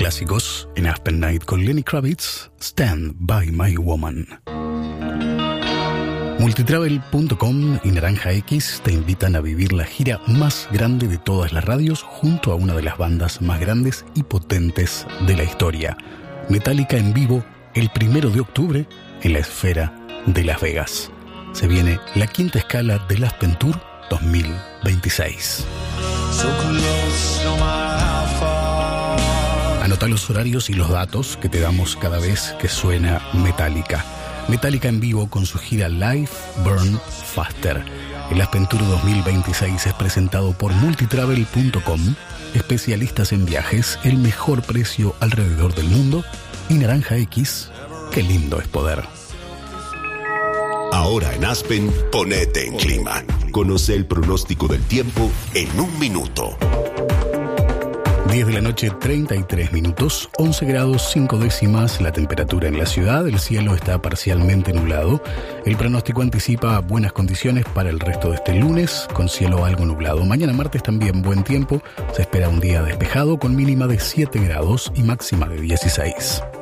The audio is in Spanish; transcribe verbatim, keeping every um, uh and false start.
clásicos en Aspen Night con Lenny Kravitz, Stand By My Woman. Multitravel punto com y Naranja X te invitan a vivir la gira más grande de todas las radios junto a una de las bandas más grandes y potentes de la historia. Metallica en vivo el primero de octubre en la Esfera de Las Vegas. Se viene la quinta escala del Aspen Tour dos mil veintiséis. Anota los horarios y los datos que te damos cada vez que suena Metallica. Metallica en vivo con su gira Live Burn Faster. El Aspen Tour dos mil veintiséis es presentado por Multitravel punto com, especialistas en viajes, el mejor precio alrededor del mundo, y Naranja X, qué lindo es poder. Ahora en Aspen, ponete en clima. Conoce el pronóstico del tiempo en un minuto. diez de la noche, treinta y tres minutos, once grados cinco décimas la temperatura en la ciudad, el cielo está parcialmente nublado. El pronóstico anticipa buenas condiciones para el resto de este lunes, con cielo algo nublado. Mañana martes también buen tiempo, se espera un día despejado con mínima de siete grados y máxima de dieciséis.